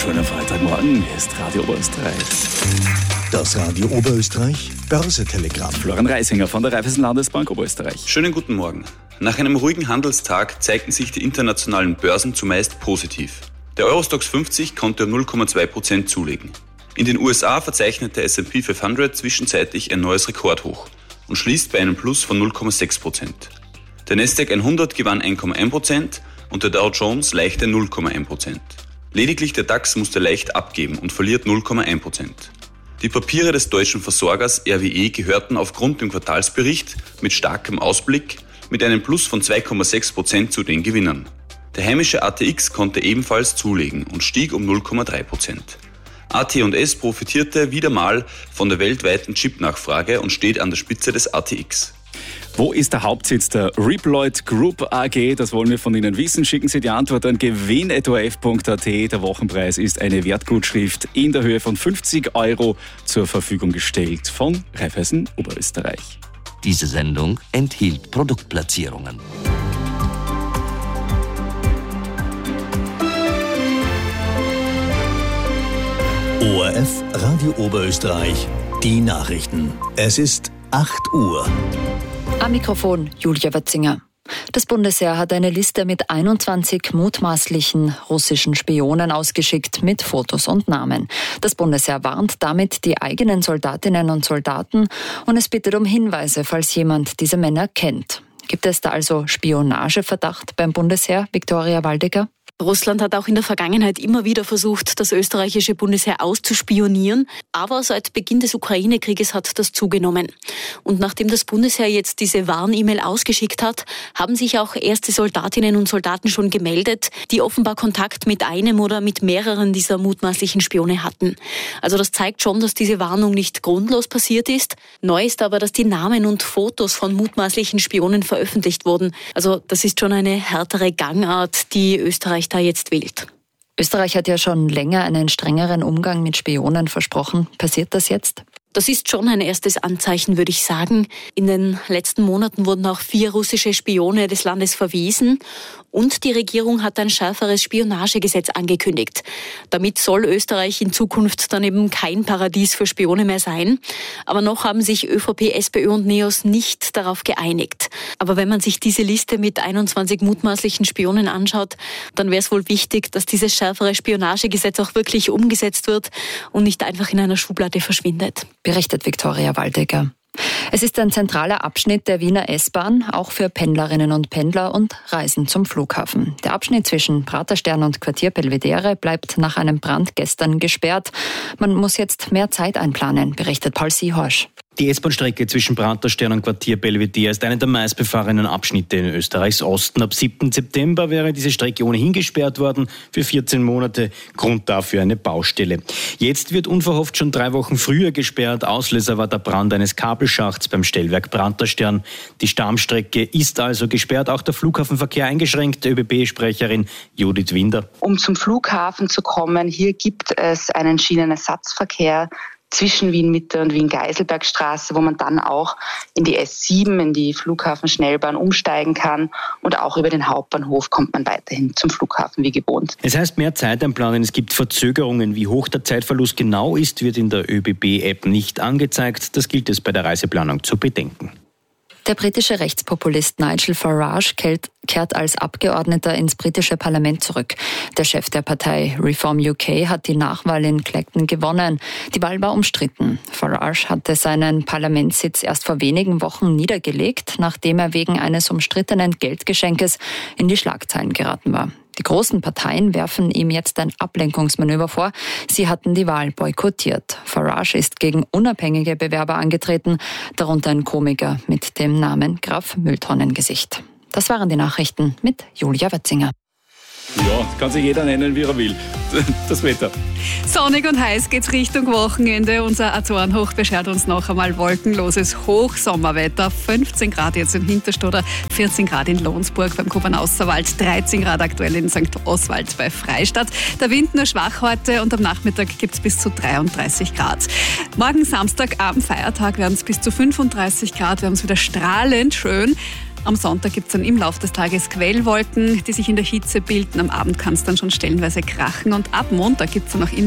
Schönen Freitagmorgen, hier ist Radio Oberösterreich. Das Radio Oberösterreich Börse-Telegramm. Florian Reisinger von der Raiffeisen Landesbank Oberösterreich. Schönen guten Morgen. Nach einem ruhigen Handelstag zeigten sich die internationalen Börsen zumeist positiv. Der Eurostoxx 50 konnte um 0,2% zulegen. In den USA verzeichnete S&P 500 zwischenzeitlich ein neues Rekordhoch und schließt bei einem Plus von 0,6%. Der Nasdaq 100 gewann 1,1% und der Dow Jones leichte 0,1%. Lediglich der DAX musste leicht abgeben und verliert 0,1%. Die Papiere des deutschen Versorgers RWE gehörten aufgrund dem Quartalsbericht mit starkem Ausblick mit einem Plus von 2,6% zu den Gewinnern. Der heimische ATX konnte ebenfalls zulegen und stieg um 0,3%. AT&S profitierte wieder mal von der weltweiten Chip-Nachfrage und steht an der Spitze des ATX. Wo ist der Hauptsitz der Reploid Group AG? Das wollen wir von Ihnen wissen. Schicken Sie die Antwort an gewinn@orf.at. Der Wochenpreis ist eine Wertgutschrift in der Höhe von 50 € zur Verfügung gestellt von Raiffeisen Oberösterreich. Diese Sendung enthielt Produktplatzierungen. ORF Radio Oberösterreich, die Nachrichten. Es ist 8 Uhr. Am Mikrofon Julia Watzinger. Das Bundesheer hat eine Liste mit 21 mutmaßlichen russischen Spionen ausgeschickt mit Fotos und Namen. Das Bundesheer warnt damit die eigenen Soldatinnen und Soldaten und es bittet um Hinweise, falls jemand diese Männer kennt. Gibt es da also Spionageverdacht beim Bundesheer, Viktoria Waldecker? Russland hat auch in der Vergangenheit immer wieder versucht, das österreichische Bundesheer auszuspionieren. Aber seit Beginn des Ukraine-Krieges hat das zugenommen. Und nachdem das Bundesheer jetzt diese Warn-E-Mail ausgeschickt hat, haben sich auch erste Soldatinnen und Soldaten schon gemeldet, die offenbar Kontakt mit einem oder mit mehreren dieser mutmaßlichen Spione hatten. Also das zeigt schon, dass diese Warnung nicht grundlos passiert ist. Neu ist aber, dass die Namen und Fotos von mutmaßlichen Spionen veröffentlicht wurden. Also das ist schon eine härtere Gangart, die Österreich da jetzt wählt. Österreich hat ja schon länger einen strengeren Umgang mit Spionen versprochen. Passiert das jetzt? Das ist schon ein erstes Anzeichen, würde ich sagen. In den letzten Monaten wurden auch 4 russische Spione des Landes verwiesen und die Regierung hat ein schärferes Spionagegesetz angekündigt. Damit soll Österreich in Zukunft dann eben kein Paradies für Spione mehr sein. Aber noch haben sich ÖVP, SPÖ und NEOS nicht darauf geeinigt. Aber wenn man sich diese Liste mit 21 mutmaßlichen Spionen anschaut, dann wäre es wohl wichtig, dass dieses schärfere Spionagegesetz auch wirklich umgesetzt wird und nicht einfach in einer Schublade verschwindet. Berichtet Viktoria Waldecker. Es ist ein zentraler Abschnitt der Wiener S-Bahn, auch für Pendlerinnen und Pendler und Reisen zum Flughafen. Der Abschnitt zwischen Praterstern und Quartier Belvedere bleibt nach einem Brand gestern gesperrt. Man muss jetzt mehr Zeit einplanen, berichtet Paul Seehorsch. Die S-Bahn-Strecke zwischen Praterstern und Quartier Belvedere ist eine der meistbefahrenen Abschnitte in Österreichs Osten. Ab 7. September wäre diese Strecke ohnehin gesperrt worden für 14 Monate. Grund dafür eine Baustelle. Jetzt wird unverhofft schon 3 Wochen früher gesperrt. Auslöser war der Brand eines Kabelschachts beim Stellwerk Praterstern. Die Stammstrecke ist also gesperrt, auch der Flughafenverkehr eingeschränkt. ÖBB-Sprecherin Judith Winder. Um zum Flughafen zu kommen, hier gibt es einen Schienenersatzverkehr zwischen Wien-Mitte und Wien-Geiselbergstraße, wo man dann auch in die S7, in die Flughafenschnellbahn umsteigen kann und auch über den Hauptbahnhof kommt man weiterhin zum Flughafen wie gewohnt. Es heißt mehr Zeit einplanen, es gibt Verzögerungen. Wie hoch der Zeitverlust genau ist, wird in der ÖBB-App nicht angezeigt. Das gilt es bei der Reiseplanung zu bedenken. Der britische Rechtspopulist Nigel Farage kehrt als Abgeordneter ins britische Parlament zurück. Der Chef der Partei Reform UK hat die Nachwahl in Clacton gewonnen. Die Wahl war umstritten. Farage hatte seinen Parlamentssitz erst vor wenigen Wochen niedergelegt, nachdem er wegen eines umstrittenen Geldgeschenkes in die Schlagzeilen geraten war. Die großen Parteien werfen ihm jetzt ein Ablenkungsmanöver vor. Sie hatten die Wahl boykottiert. Farage ist gegen unabhängige Bewerber angetreten, darunter ein Komiker mit dem Namen Graf Mülltonnengesicht. Das waren die Nachrichten mit Julia Watzinger. Ja, kann sich jeder nennen, wie er will. Das Wetter. Sonnig und heiß geht's Richtung Wochenende. Unser Azorenhoch beschert uns noch einmal wolkenloses Hochsommerwetter. 15 Grad jetzt in Hinterstoder, 14 Grad in Lohnsburg beim Kobernaußerwald, 13 Grad aktuell in St. Oswald bei Freistadt. Der Wind nur schwach heute und am Nachmittag gibt's bis zu 33 Grad. Morgen Samstag am Feiertag werden es bis zu 35 Grad. Wir haben es wieder strahlend schön. Am Sonntag gibt es dann im Laufe des Tages Quellwolken, die sich in der Hitze bilden. Am Abend kann es dann schon stellenweise krachen und ab Montag gibt es dann auch immer